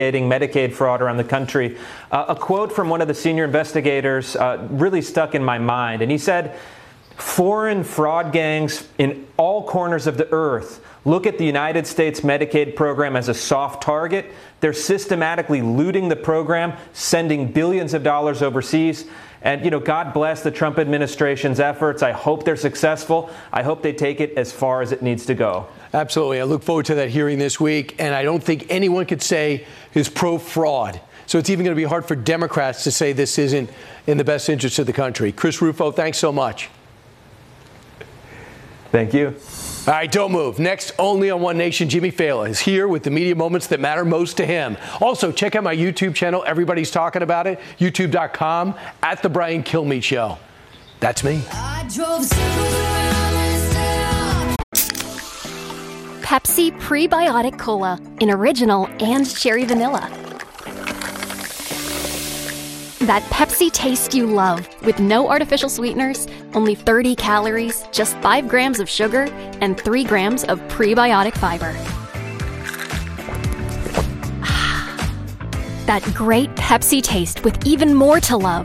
Medicaid fraud around the country. A quote from one of the senior investigators really stuck in my mind, and he said, "Foreign fraud gangs in all corners of the earth look at the United States Medicaid program as a soft target. They're systematically looting the program, sending billions of dollars overseas. And, God bless the Trump administration's efforts. I hope they're successful. I hope they take it as far as it needs to go." Absolutely. I look forward to that hearing this week. And I don't think anyone could say is pro-fraud. So it's even going to be hard for Democrats to say this isn't in the best interest of the country. Chris Rufo, thanks so much. Thank you. All right, don't move. Next, only on One Nation, Jimmy Fallon is here with the media moments that matter most to him. Also, check out my YouTube channel. Everybody's talking about it. YouTube.com @The Brian Kilmeade Show. That's me. Pepsi Prebiotic Cola in original and cherry vanilla. That Pepsi taste you love, with no artificial sweeteners, only 30 calories, just 5 grams of sugar, and 3 grams of prebiotic fiber. That great Pepsi taste with even more to love.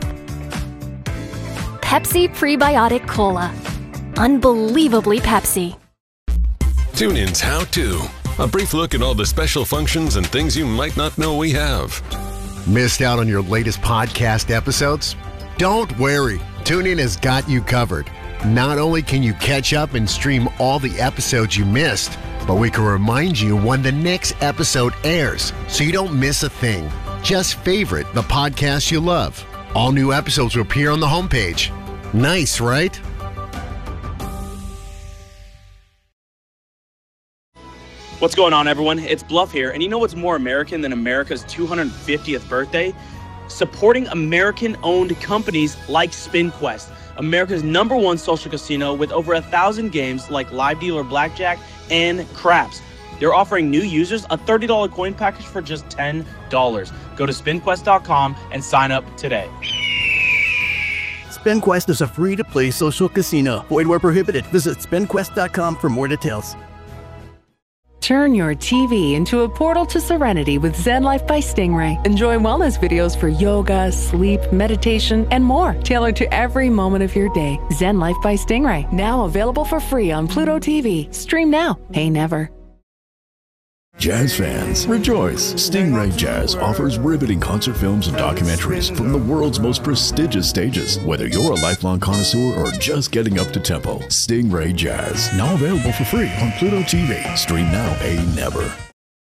Pepsi Prebiotic Cola. Unbelievably Pepsi. TuneIn's How To. A brief look at all the special functions and things you might not know we have. Missed out on your latest podcast episodes? Don't worry. TuneIn has got you covered. Not only can you catch up and stream all the episodes you missed, but we can remind you when the next episode airs so you don't miss a thing. Just favorite the podcast you love. All new episodes will appear on the homepage. Nice, right? What's going on, everyone? It's Bluff here, and you know what's more American than America's 250th birthday? Supporting American-owned companies like SpinQuest, America's #1 social casino with over 1,000 games like live dealer blackjack and craps. They're offering new users a $30 coin package for just $10. Go to SpinQuest.com and sign up today. SpinQuest is a free-to-play social casino. Void where prohibited. Visit SpinQuest.com for more details. Turn your TV into a portal to serenity with Zen Life by Stingray. Enjoy wellness videos for yoga, sleep, meditation, and more, tailored to every moment of your day. Zen Life by Stingray, now available for free on Pluto TV. Stream now, pay never. Jazz fans, rejoice! Stingray Jazz offers riveting concert films and documentaries from the world's most prestigious stages. Whether you're a lifelong connoisseur or just getting up to tempo, Stingray Jazz, now available for free on Pluto TV. Stream now, pay never.